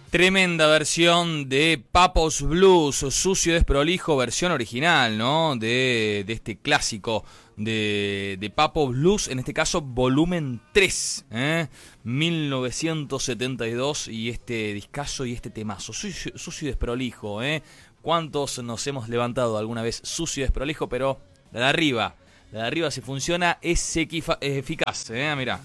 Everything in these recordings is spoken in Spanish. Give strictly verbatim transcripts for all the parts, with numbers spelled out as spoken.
Tremenda versión de Pappo's Blues, Sucio Desprolijo, versión original, ¿no? De, de este clásico de, de Pappo's Blues, en este caso volumen tres, ¿eh? mil novecientos setenta y dos, y este discazo y este temazo, Sucio, sucio y Desprolijo, ¿eh? ¿Cuántos nos hemos levantado alguna vez sucio y desprolijo? Pero la de arriba, la de arriba si funciona es equifa, eficaz, ¿eh? Mirá.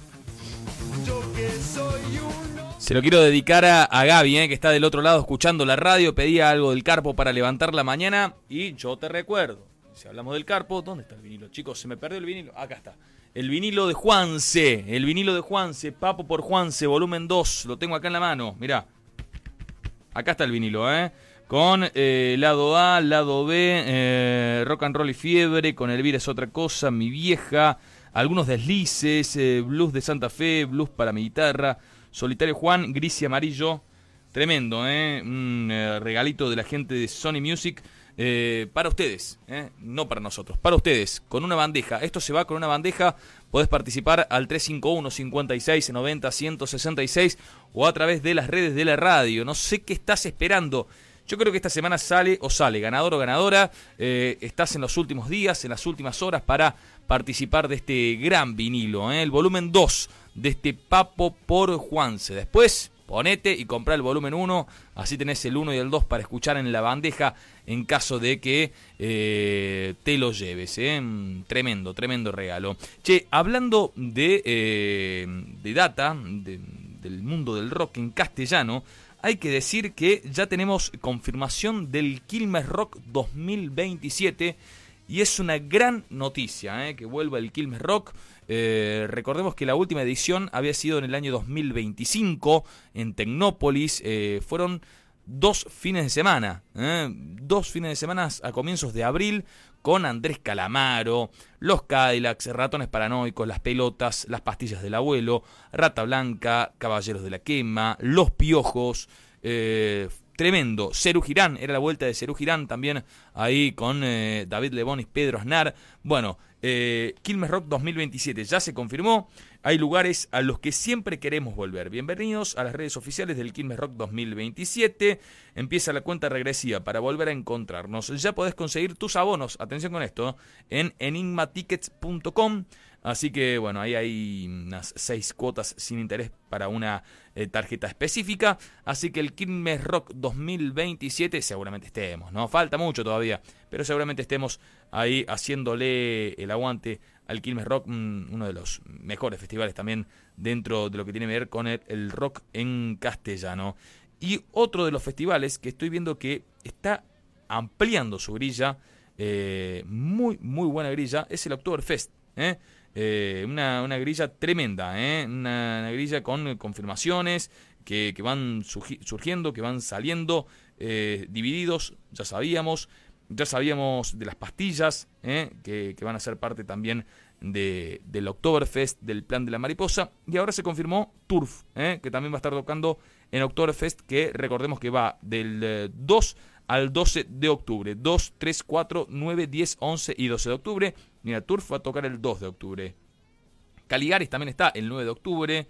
Se lo quiero dedicar a, a Gaby, eh, que está del otro lado escuchando la radio. Pedía algo del Carpo para levantar la mañana. Y yo te recuerdo, si hablamos del Carpo, ¿dónde está el vinilo? Chicos, se me perdió el vinilo. Acá está. El vinilo de Juanse. El vinilo de Juanse. Papo por Juanse, volumen dos. Lo tengo acá en la mano. Mirá. Acá está el vinilo, ¿eh? Con eh, lado A, lado B, eh, Rock and Roll y Fiebre. Con Elvira es otra cosa. Mi vieja. Algunos deslices. Eh, blues de Santa Fe. Blues para mi guitarra. Solitario Juan, gris y amarillo, tremendo, ¿eh? Un eh, regalito de la gente de Sony Music eh, para ustedes, ¿eh? No para nosotros, para ustedes, con una bandeja. Esto se va con una bandeja, podés participar al tres cinco uno, cincuenta y seis, noventa, ciento sesenta y seis o a través de las redes de la radio. No sé qué estás esperando. Yo creo que esta semana sale o sale, ganador o ganadora. Eh, estás en los últimos días, en las últimas horas para participar de este gran vinilo, ¿eh? El volumen dos de este Papo por Juanse. Después ponete y comprá el volumen uno, así tenés el uno y el dos para escuchar en la bandeja en caso de que eh, te lo lleves, ¿eh? Tremendo, tremendo regalo. Che, hablando de, eh, de data, de, del mundo del rock en castellano, hay que decir que ya tenemos confirmación del Quilmes Rock dos mil veintisiete y es una gran noticia, ¿eh? Que vuelva el Quilmes Rock. Eh, recordemos que la última edición había sido en el año dos mil veinticinco en Tecnópolis. Eh, fueron dos fines de semana, ¿eh? dos fines de semana a comienzos de abril con Andrés Calamaro, los Cadillacs, Ratones Paranoicos, Las Pelotas, Las Pastillas del Abuelo, Rata Blanca, Caballeros de la Quema, Los Piojos, eh, tremendo. Cerú Girán, era la vuelta de Cerú Girán también ahí con eh, David Lebón y Pedro Aznar. Bueno, eh, Quilmes Rock dos mil veintisiete ya se confirmó. Hay lugares a los que siempre queremos volver. Bienvenidos a las redes oficiales del Quilmes Rock dos mil veintisiete. Empieza la cuenta regresiva para volver a encontrarnos. Ya podés conseguir tus abonos, atención con esto, en enigma tickets punto com. Así que, bueno, ahí hay unas seis cuotas sin interés para una eh, tarjeta específica. Así que el Quilmes Rock dos mil veintisiete seguramente estemos, ¿no? Falta mucho todavía, pero seguramente estemos ahí haciéndole el aguante al Quilmes Rock, uno de los mejores festivales también dentro de lo que tiene que ver con el, el rock en castellano. Y otro de los festivales que estoy viendo que está ampliando su grilla, eh, muy, muy buena grilla, es el Oktoberfest, ¿eh? Eh, una, una grilla tremenda, ¿eh? una, una grilla con confirmaciones que, que van surgiendo, que van saliendo, eh, divididos, ya sabíamos, ya sabíamos de las pastillas, ¿eh? que, que van a ser parte también de, del Oktoberfest, del Plan de la Mariposa, y ahora se confirmó Turf, ¿eh? que también va a estar tocando en Oktoberfest, que recordemos que va del eh, dos al doce de octubre, dos, tres, cuatro, nueve, diez, once y doce de octubre. Mira, Turf va a tocar el dos de octubre. Caligaris también está el nueve de octubre.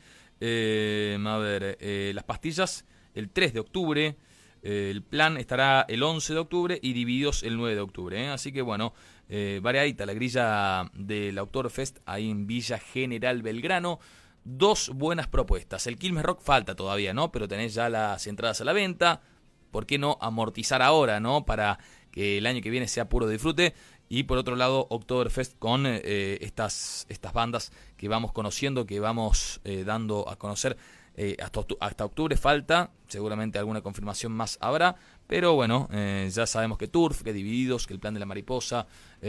Eh, a ver, eh, Las Pastillas el tres de octubre. Eh, el Plan estará el once de octubre y Divididos el nueve de octubre. ¿eh? Así que bueno, eh, variadita la grilla del Oktoberfest ahí en Villa General Belgrano. Dos buenas propuestas. El Quilmes Rock falta todavía, ¿no? Pero tenés ya las entradas a la venta. ¿Por qué no amortizar ahora, no? Para que el año que viene sea puro disfrute. Y por otro lado, Oktoberfest con eh, estas, estas bandas que vamos conociendo, que vamos eh, dando a conocer. Eh, hasta, hasta octubre falta, seguramente alguna confirmación más habrá, pero bueno, eh, ya sabemos que Turf, que Divididos, que el Plan de la Mariposa,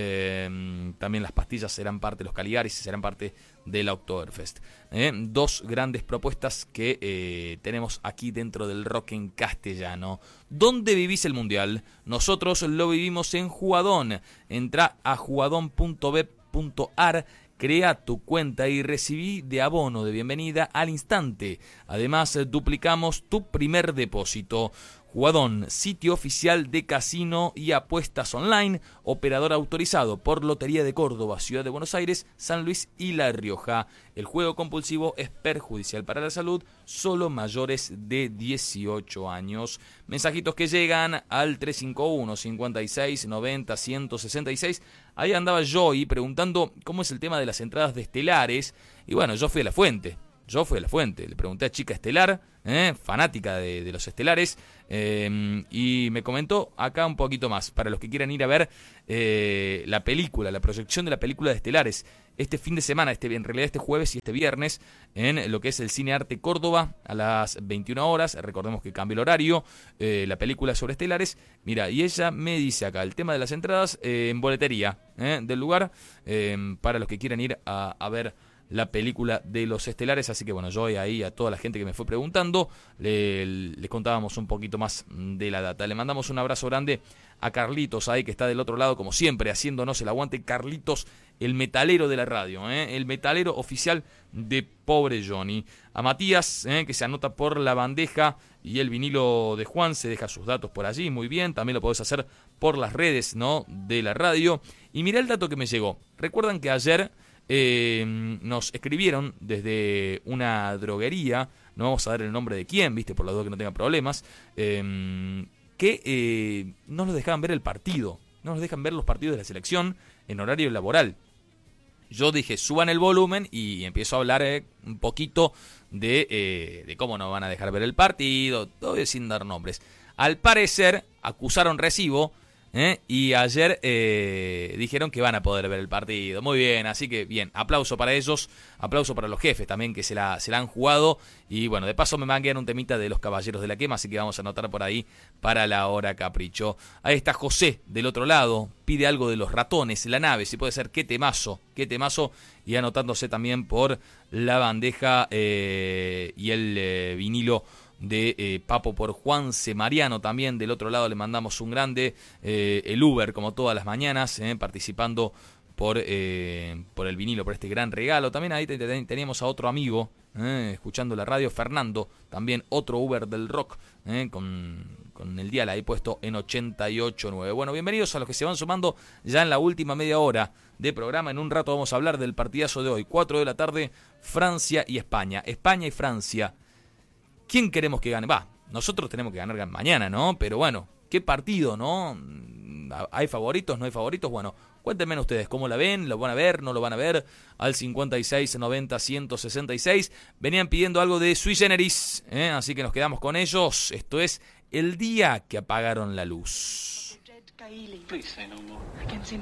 eh, también Las Pastillas serán parte, los Caligaris serán parte del Oktoberfest. Eh, dos grandes propuestas que eh, tenemos aquí dentro del rock en castellano. ¿Dónde vivís el Mundial? Nosotros lo vivimos en Jugadón. Entra a jugadón punto bet punto ar. Crea tu cuenta y recibí de abono de bienvenida al instante. Además, duplicamos tu primer depósito. Jugadón, sitio oficial de casino y apuestas online, operador autorizado por Lotería de Córdoba, Ciudad de Buenos Aires, San Luis y La Rioja. El juego compulsivo es perjudicial para la salud, solo mayores de dieciocho años. Mensajitos que llegan al tres cinco uno, cincuenta y seis, noventa, ciento sesenta y seis. Ahí andaba Joey preguntando cómo es el tema de las entradas de estelares. Y bueno, yo fui a la fuente. Yo fui a la fuente, le pregunté a Chica Estelar, eh, fanática de, de los estelares, eh, y me comentó acá un poquito más, para los que quieran ir a ver eh, la película, la proyección de la película de Estelares, este fin de semana, este, en realidad este jueves y este viernes, en lo que es el Cine Arte Córdoba, a las veintiuna horas, recordemos que cambia el horario, eh, la película sobre Estelares. Mira, y ella me dice acá, el tema de las entradas eh, en boletería eh, del lugar, eh, para los que quieran ir a, a ver la película de los estelares. Así que bueno, yo ahí a toda la gente que me fue preguntando le, le contábamos un poquito más de la data. Le mandamos un abrazo grande a Carlitos ahí que está del otro lado como siempre haciéndonos el aguante. Carlitos, el metalero de la radio, ¿eh? El metalero oficial de Pobre Johnny. A Matías, ¿eh? que se anota por la bandeja y el vinilo de Juan, se deja sus datos por allí, muy bien. También lo podés hacer por las redes, ¿no?, de la radio. Y mirá el dato que me llegó. Recuerdan que ayer Eh, nos escribieron desde una droguería, no vamos a dar el nombre de quién, viste, por la duda que no tenga problemas, eh, que eh, no nos dejaban ver el partido, no nos dejan ver los partidos de la selección en horario laboral. Yo dije, suban el volumen y empiezo a hablar eh, un poquito de, eh, de cómo no van a dejar ver el partido, todo sin dar nombres. Al parecer, acusaron recibo. ¿Eh? Y ayer eh, dijeron que van a poder ver el partido. Muy bien, así que bien, aplauso para ellos, aplauso para los jefes también que se la, se la han jugado. Y bueno, de paso me van a quedar un temita de los Caballeros de la Quema, así que vamos a anotar por ahí para la hora capricho. Ahí está José del otro lado, pide algo de los Ratones, la nave, si puede ser, qué temazo, qué temazo. Y anotándose también por la bandeja eh, y el eh, vinilo de eh, Papo por Juanse Mariano. También del otro lado le mandamos un grande, eh, el Uber como todas las mañanas, eh, participando por, eh, por el vinilo, por este gran regalo. También ahí teníamos a otro amigo eh, escuchando la radio, Fernando, también otro Uber del rock, eh, con, con el dial ahí puesto en ochenta y ocho nueve. Bueno, bienvenidos a los que se van sumando ya en la última media hora de programa. En un rato vamos a hablar del partidazo de hoy, cuatro de la tarde, Francia y España. España y Francia. ¿Quién queremos que gane? Va, nosotros tenemos que ganar mañana, ¿no? Pero bueno, ¿qué partido, no? ¿Hay favoritos? ¿No hay favoritos? Bueno, cuéntenme ustedes, ¿cómo la ven? ¿Lo van a ver? ¿No lo van a ver? Al cincuenta y seis, noventa, ciento sesenta y seis. Venían pidiendo algo de Sui Generis, ¿eh? Así que nos quedamos con ellos. Esto es El día que apagaron la luz. Please say no more. I can see no